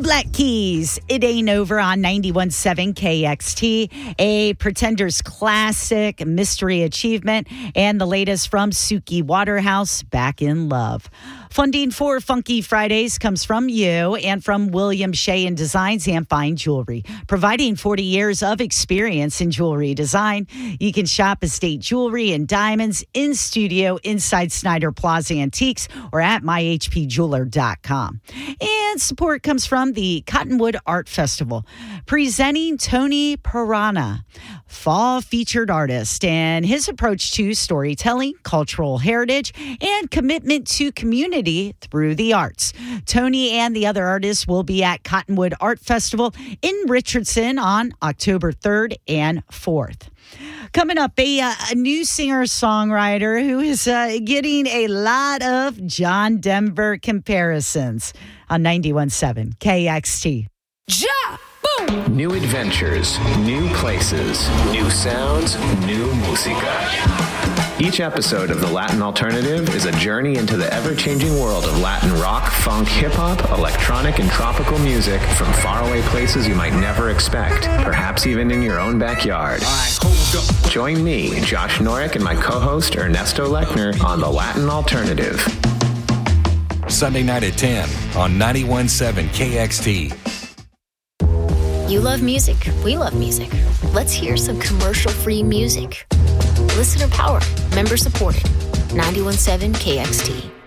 Black Keys, It Ain't Over on 91.7 KXT, a Pretenders classic, Mystery Achievement, and the latest from Suki Waterhouse, Back in Love. Funding for Funky Fridays comes from you and from William Shea & Designs and Fine Jewelry, providing 40 years of experience in jewelry design. You can shop Estate Jewelry and Diamonds in studio inside Snyder Plaza Antiques or at myhpjeweler.com. And support comes from the Cottonwood Art Festival, presenting Tony Pirana, fall featured artist, and his approach to storytelling, cultural heritage, and commitment to community through the arts. Tony and the other artists will be at Cottonwood Art Festival in Richardson on October 3rd and 4th. Coming up, a new singer-songwriter who is getting a lot of John Denver comparisons on 91.7 KXT. Boom! New adventures, new places, new sounds, new música. Each episode of The Latin Alternative is a journey into the ever-changing world of Latin rock, funk, hip-hop, electronic, and tropical music from faraway places you might never expect, perhaps even in your own backyard. Join me, Josh Norick, and my co-host Ernesto Lechner on The Latin Alternative. Sunday night at 10 on 91.7 KXT. You love music. We love music. Let's hear some commercial-free music. Listener powered, member supported. 91.7 KXT.